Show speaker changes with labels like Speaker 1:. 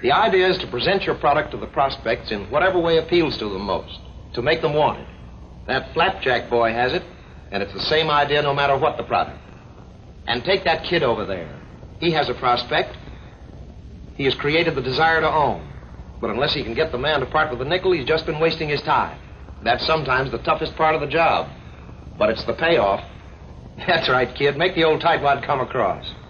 Speaker 1: The idea is to present your product to the prospects in whatever way appeals to them most, to make them want it. That flapjack boy has it, and it's the same idea no matter what the product. And take that kid over there. He has a prospect. He has created the desire to own. But unless he can get the man to part with the nickel, he's just been wasting his time. That's sometimes the toughest part of the job. But it's the payoff. That's right, kid. Make the old tightwad come across.